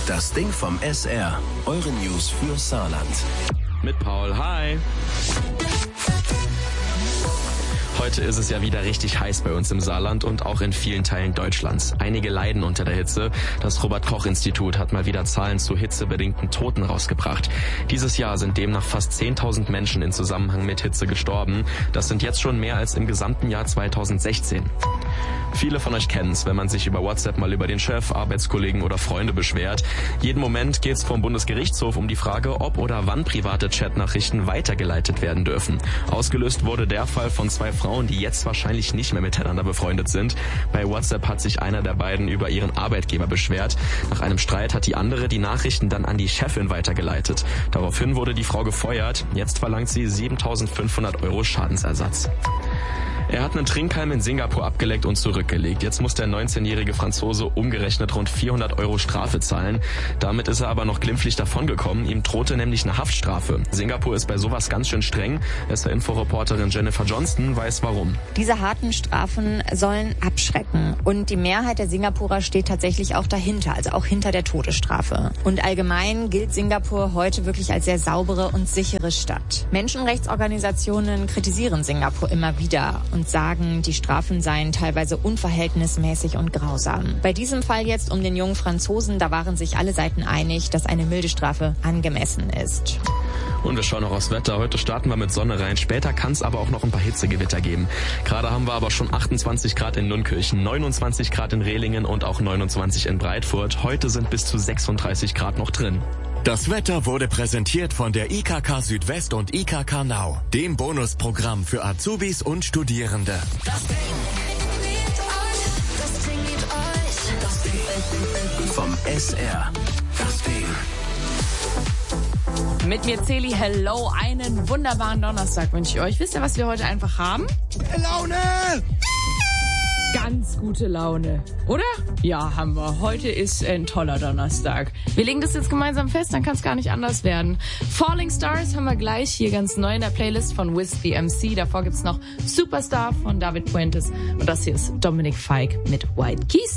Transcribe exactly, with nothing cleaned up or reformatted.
Das Ding vom S R. Eure News für Saarland. Mit Paul, hi. Heute ist es ja wieder richtig heiß bei uns im Saarland und auch in vielen Teilen Deutschlands. Einige leiden unter der Hitze. Das Robert-Koch-Institut hat mal wieder Zahlen zu hitzebedingten Toten rausgebracht. Dieses Jahr sind demnach fast zehntausend Menschen in Zusammenhang mit Hitze gestorben. Das sind jetzt schon mehr als im gesamten Jahr zweitausendsechzehn. Viele von euch kennen es, wenn man sich über WhatsApp mal über den Chef, Arbeitskollegen oder Freunde beschwert. Jeden Moment geht es vom Bundesgerichtshof um die Frage, ob oder wann private Chatnachrichten weitergeleitet werden dürfen. Ausgelöst wurde der Fall von zwei Frauen, die jetzt wahrscheinlich nicht mehr miteinander befreundet sind. Bei WhatsApp hat sich einer der beiden über ihren Arbeitgeber beschwert. Nach einem Streit hat die andere die Nachrichten dann an die Chefin weitergeleitet. Daraufhin wurde die Frau gefeuert. Jetzt verlangt sie siebentausendfünfhundert Euro Schadensersatz. Er hat einen Trinkhalm in Singapur abgeleckt und zurückgelegt. Jetzt muss der neunzehnjährige Franzose umgerechnet rund vierhundert Euro Strafe zahlen. Damit ist er aber noch glimpflich davongekommen. Ihm drohte nämlich eine Haftstrafe. Singapur ist bei sowas ganz schön streng. S R-Info-Reporterin Jennifer Johnston weiß warum. Diese harten Strafen sollen abschrecken. Und die Mehrheit der Singapurer steht tatsächlich auch dahinter, also auch hinter der Todesstrafe. Und allgemein gilt Singapur heute wirklich als sehr saubere und sichere Stadt. Menschenrechtsorganisationen kritisieren Singapur immer wieder und sagen, die Strafen seien teilweise unverhältnismäßig und grausam. Bei diesem Fall jetzt um den jungen Franzosen, da waren sich alle Seiten einig, dass eine milde Strafe angemessen ist. Und wir schauen noch aufs Wetter. Heute starten wir mit Sonne rein. Später kann es aber auch noch ein paar Hitzegewitter geben. Gerade haben wir aber schon achtundzwanzig Grad in Nunnkirchen, neunundzwanzig Grad in Rehlingen und auch neunundzwanzig in Breitfurt. Heute sind bis zu sechsunddreißig Grad noch drin. Das Wetter wurde präsentiert von der I K K Südwest und I K K Now, dem Bonusprogramm für Azubis und Studierende. Das Ding liebt euch, das Ding liebt euch, das Ding vom S R. Das Ding. Mit mir Celi, hello, einen wunderbaren Donnerstag wünsche ich euch. Wisst ihr, was wir heute einfach haben? Laune! Ganz gute Laune, oder? Ja, haben wir. Heute ist ein toller Donnerstag. Wir legen das jetzt gemeinsam fest, dann kann es gar nicht anders werden. Falling Stars haben wir gleich hier ganz neu in der Playlist von Wiz the M C. Davor gibt's noch Superstar von David Puentes. Und das hier ist Dominic Fike mit White Keys.